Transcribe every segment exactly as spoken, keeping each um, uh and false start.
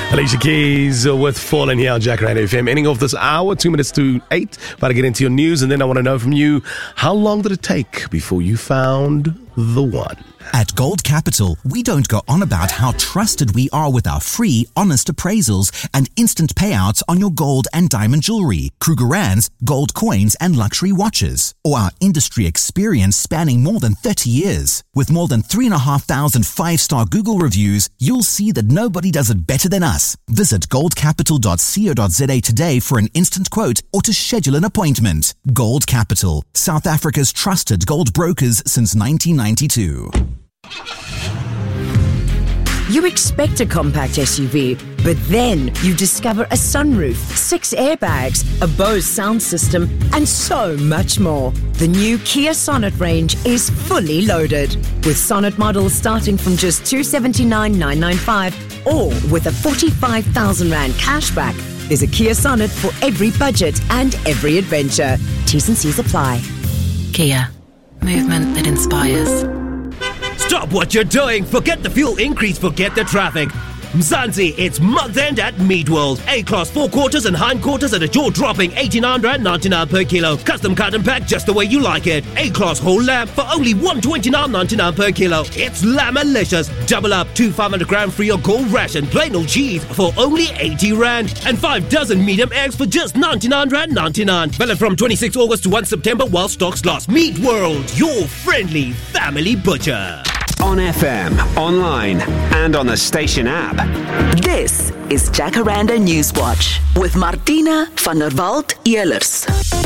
Alicia Keys with Fallen here on Jacaranda F M. Ending off this hour, two minutes to eight. About to get into your news, and then I want to know from you, how long did it take before you found the one? At Gold Capital, we don't go on about how trusted we are with our free, honest appraisals and instant payouts on your gold and diamond jewelry, Krugerrands, gold coins and luxury watches, or our industry experience spanning more than thirty years. With more than three thousand five hundred five-star Google reviews, you'll see that nobody does it better than us. Visit gold capital dot co dot za today for an instant quote or to schedule an appointment. Gold Capital, South Africa's trusted gold brokers since nineteen ninety-two. You expect a compact S U V, but then you discover a sunroof, six airbags, a Bose sound system, and so much more. The new Kia Sonet range is fully loaded, with Sonet models starting from just two hundred seventy-nine thousand nine hundred ninety-five or with a forty-five thousand rand cashback. There's a Kia Sonet for every budget and every adventure. T's and C's apply. Kia, movement that inspires. Stop what you're doing. Forget the fuel increase. Forget the traffic. Mzansi, it's month end at Meat World. A-class forequarters and hindquarters at a jaw-dropping eighty-nine rand ninety-nine per kilo. Custom cut and pack just the way you like it. A-class whole lamb for only one hundred twenty-nine ninety-nine per kilo. It's lamb-alicious. Double up, two five hundred gram free or gold ration. Plain old cheese for only eighty rand. And five dozen medium eggs for just ninety-nine rand ninety-nine. Valid from twenty-sixth August to first September while stocks last. Meat World, your friendly family butcher. On F M, online, and on the station app. This is Jacaranda News Watch with Martina van der Walt-Ehlers.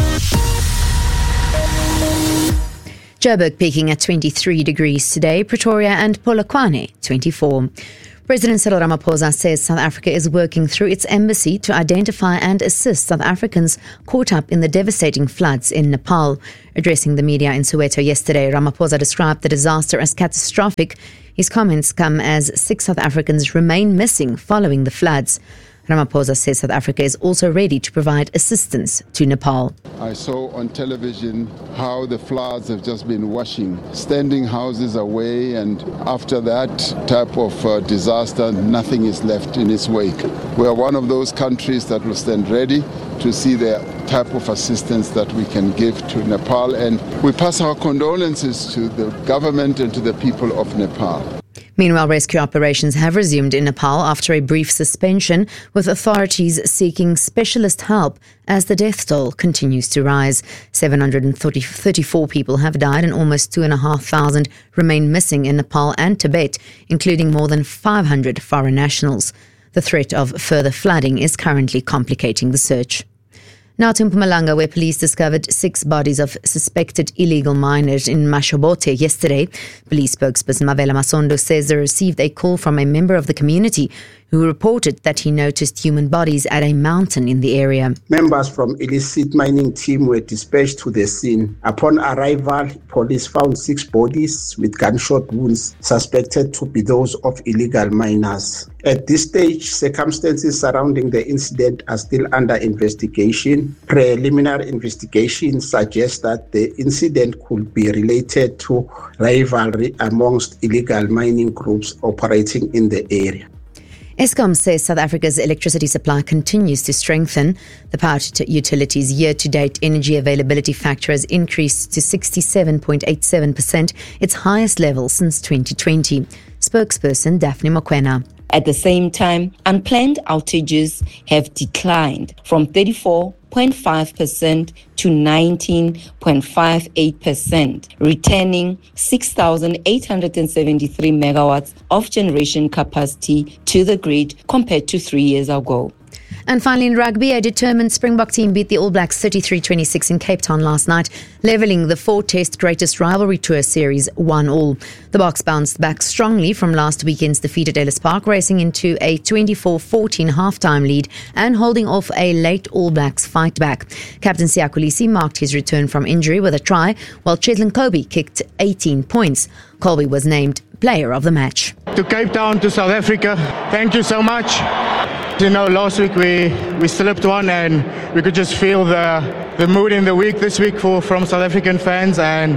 Joburg peaking at twenty-three degrees today, Pretoria and Polokwane twenty-four. President Cyril Ramaphosa says South Africa is working through its embassy to identify and assist South Africans caught up in the devastating floods in Nepal. Addressing the media in Soweto yesterday, Ramaphosa described the disaster as catastrophic. His comments come as six South Africans remain missing following the floods. Ramaphosa says South Africa is also ready to provide assistance to Nepal. I saw on television how the floods have just been washing standing houses away, and after that type of uh, disaster, nothing is left in its wake. We are one of those countries that will stand ready to see the type of assistance that we can give to Nepal, and we pass our condolences to the government and to the people of Nepal. Meanwhile, rescue operations have resumed in Nepal after a brief suspension, with authorities seeking specialist help as the death toll continues to rise. seven hundred thirty-four people have died and almost two thousand five hundred remain missing in Nepal and Tibet, including more than five hundred foreign nationals. The threat of further flooding is currently complicating the search. Now to Mpumalanga, where police discovered six bodies of suspected illegal miners in Mashobote yesterday. Police spokesperson Mavela Masondo says they received a call from a member of the community who reported that he noticed human bodies at a mountain in the area. Members from illicit mining team were dispatched to the scene. Upon arrival, police found six bodies with gunshot wounds suspected to be those of illegal miners. At this stage, circumstances surrounding the incident are still under investigation. Preliminary investigations suggest that the incident could be related to rivalry amongst illegal mining groups operating in the area. Eskom says South Africa's electricity supply continues to strengthen. The power utilities year-to-date energy availability factor has increased to sixty-seven point eight seven percent, its highest level since twenty twenty. Spokesperson Daphne Mokoena. At the same time, unplanned outages have declined from thirty-four point five percent to nineteen point five eight percent, returning six thousand eight hundred seventy-three megawatts of generation capacity to the grid compared to three years ago. And finally, in rugby, a determined Springbok team beat the All Blacks thirty-three twenty-six in Cape Town last night, levelling the four-test greatest rivalry tour series one all. The Boks bounced back strongly from last weekend's defeat at Ellis Park, racing into a twenty-four fourteen halftime lead and holding off a late All Blacks fight back. Captain Siya Kolisi marked his return from injury with a try, while Cheslin Kolbe kicked eighteen points. Kolbe was named player of the match. To Cape Town, to South Africa, thank you so much. You know, last week we, we slipped one and we could just feel the the mood in the week this week for from South African fans, and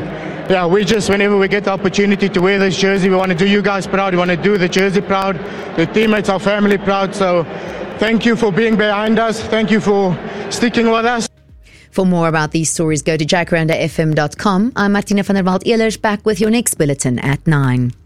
yeah, we just, whenever we get the opportunity to wear this jersey, we want to do you guys proud. We want to do the jersey proud, the teammates, our family proud. So thank you for being behind us. Thank you for sticking with us. For more about these stories, go to jacaranda f m dot com. I'm Martina van der Walt-Ehlers, back with your next bulletin at nine.